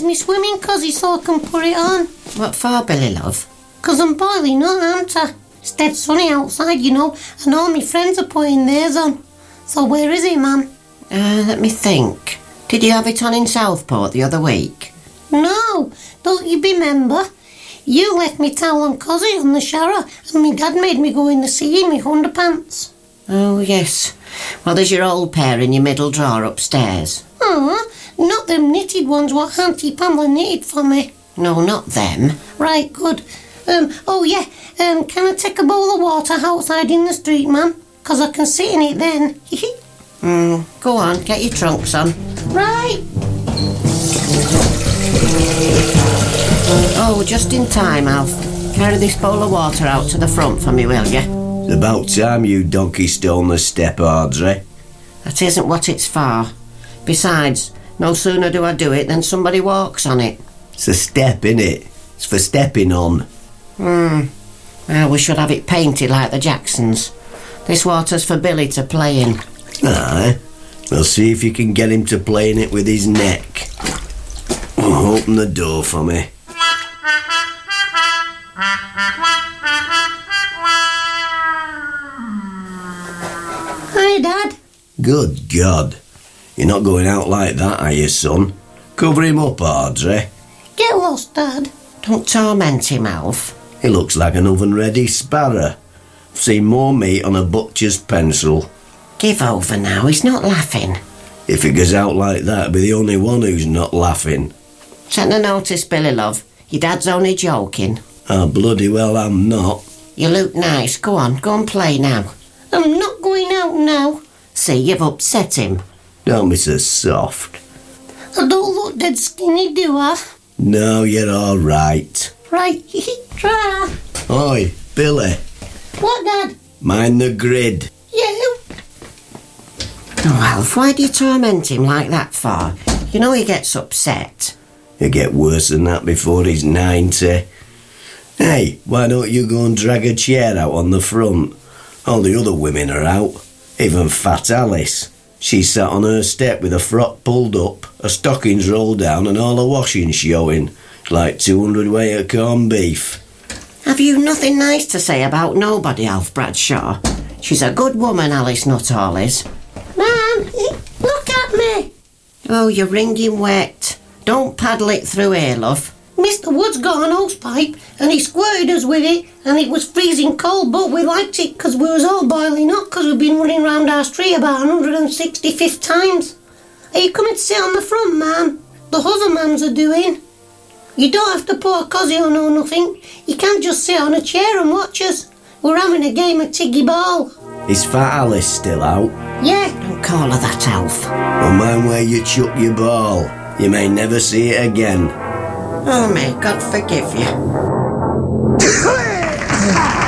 me swimming cosy so I can put it on. What for, Billy love? 'Cause I'm boiling hot, aren't I? It's dead sunny outside, you know, and all my friends are putting theirs on. So where is it, Mum? Let me think. Did you have it on in Southport the other week? No, don't you remember? You left me towel and cosy on the shower, and my dad made me go in the sea in my underpants. Oh, yes. Well, there's your old pair in your middle drawer upstairs. Not them knitted ones what Auntie Pamela knitted for me. No, not them. Right, good. Can I take a bowl of water outside in the street, Mum? 'Cause I can sit in it then. Go on, get your trunks on. Right. Oh, just in time, Alf. Carry this bowl of water out to the front for me, will you? It's about time you donkey stone the step, Audrey. That isn't what it's for. Besides, no sooner do I do it than somebody walks on it. It's a step, innit? It's for stepping on. Well, we should have it painted like the Jacksons. This water's for Billy to play in. Aye. We'll see if you can get him to play in it with his neck. Open the door for me. Hi, Dad. Good God. You're not going out like that, are you, son? Cover him up, Audrey. Get lost, Dad. Don't torment him, Alf. He looks like an oven-ready sparrow. I've seen more meat on a butcher's pencil. Give over now, he's not laughing. If he goes out like that, he'll be the only one who's not laughing. Take no notice, Billy love. Your dad's only joking. Ah, bloody well I'm not. You look nice. Go on, go and play now. I'm not going out now. See, you've upset him. Don't be so soft. I don't look dead skinny, do I? No, you're all right. Right, try. Oi, Billy. What, Dad? Mind the grid. You? Oh, Alf, why do you torment him like that for? You know he gets upset. He'll get worse than that before he's 90. Hey, why don't you go and drag a chair out on the front? All the other women are out. Even Fat Alice. She sat on her step with her frock pulled up, her stockings rolled down and all her washing showing. It's like 200 weight of corned beef. Have you nothing nice to say about nobody, Alf Bradshaw? She's a good woman, Alice Nuttall is. Mum, look at me. Oh, you're wringing wet. Don't paddle it through here, love. Mr. Wood's got an hosepipe and he squirted us with it and it was freezing cold, but we liked it because we was all boiling hot because we've been running round our street about 165th times. Are you coming to sit on the front, Ma'am? The other mams are doing. You don't have to put a cosy on or nothing. You can't just sit on a chair and watch us. We're having a game of Tiggy Ball. Is Fat Alice still out? Yeah. Don't call her that, Alf. Well, mind where you chuck your ball. You may never see it again. Oh, may God forgive you.